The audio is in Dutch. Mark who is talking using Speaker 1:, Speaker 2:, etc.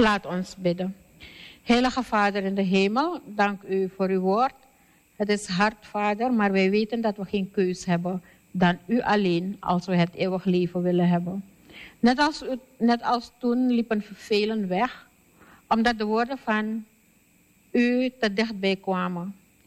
Speaker 1: Laat ons bidden. Heilige Vader in de hemel, dank u voor uw woord. Het is hard, Vader, maar wij weten dat we geen keus hebben dan u alleen als we het eeuwig leven willen hebben. Net als toen liepen velen weg, omdat de woorden van u te dichtbij kwamen.